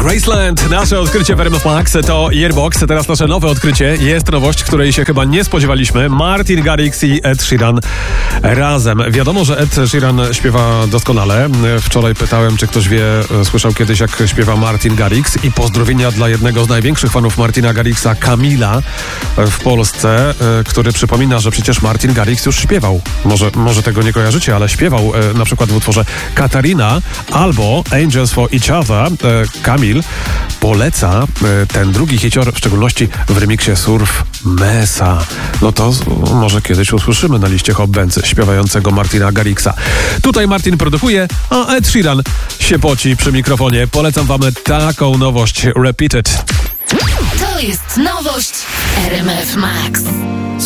Graceland, nasze odkrycie w RMF Max to Yearbox. Teraz nasze nowe odkrycie. Jest nowość, której się chyba nie spodziewaliśmy. Martin Garrix i Ed Sheeran razem. Wiadomo, że Ed Sheeran śpiewa doskonale. Wczoraj pytałem, czy ktoś słyszał kiedyś, jak śpiewa Martin Garrix, i pozdrowienia dla jednego z największych fanów Martina Garrixa, Kamila w Polsce, który przypomina, że przecież Martin Garrix już śpiewał. Może tego nie kojarzycie, ale śpiewał na przykład w utworze Katarina albo Angels for Each Other. Kamil poleca ten drugi hicior, w szczególności w remiksie Surf Mesa. No to może kiedyś usłyszymy na liście Hot Bands śpiewającego Martina Garrixa. Tutaj Martin produkuje, a Ed Sheeran się poci przy mikrofonie. Polecam wam taką nowość, Repeat It. To jest nowość RMF Max.